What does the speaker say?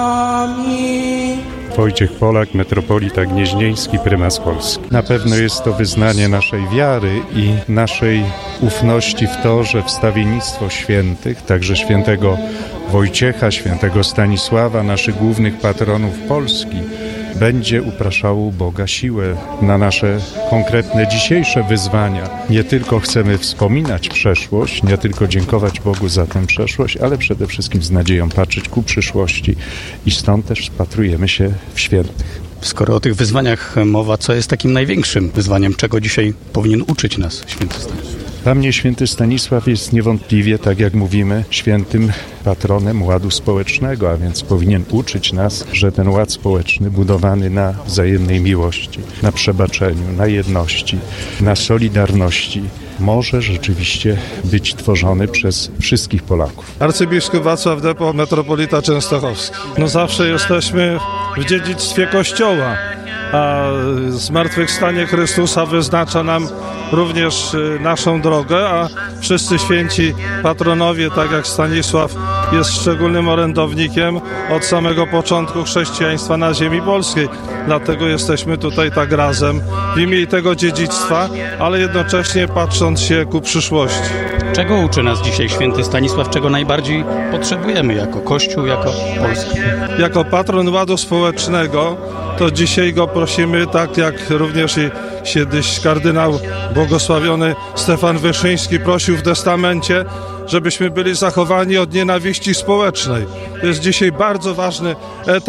Wojciech Polak, metropolita gnieźnieński, prymas Polski. Na pewno jest to wyznanie naszej wiary i naszej ufności w to, że wstawiennictwo świętych, także świętego Wojciecha, świętego Stanisława, naszych głównych patronów Polski, będzie upraszało u Boga siłę na nasze konkretne dzisiejsze wyzwania. Nie tylko chcemy wspominać przeszłość, nie tylko dziękować Bogu za tę przeszłość, ale przede wszystkim z nadzieją patrzeć ku przyszłości i stąd też wpatrujemy się w świętych. Skoro o tych wyzwaniach mowa, co jest takim największym wyzwaniem, czego dzisiaj powinien uczyć nas święty Stanisław? Dla mnie święty Stanisław jest niewątpliwie, tak jak mówimy, świętym patronem ładu społecznego, a więc powinien uczyć nas, że ten ład społeczny budowany na wzajemnej miłości, na przebaczeniu, na jedności, na solidarności może rzeczywiście być tworzony przez wszystkich Polaków. Arcybiskup Wacław Depo, metropolita częstochowski. Zawsze jesteśmy w dziedzictwie Kościoła, a zmartwychwstanie Chrystusa wyznacza nam również naszą drogę, a wszyscy święci patronowie, tak jak Stanisław, jest szczególnym orędownikiem od samego początku chrześcijaństwa na ziemi polskiej. Dlatego jesteśmy tutaj tak razem w imię tego dziedzictwa, ale jednocześnie patrząc się ku przyszłości. Czego uczy nas dzisiaj święty Stanisław, czego najbardziej potrzebujemy jako Kościół, jako Polska? Jako patron ładu społecznego to dzisiaj go prosimy, tak jak również i kiedyś kardynał błogosławiony Stefan Wyszyński prosił w testamencie, żebyśmy byli zachowani od nienawiści społecznej. To jest dzisiaj bardzo ważny etap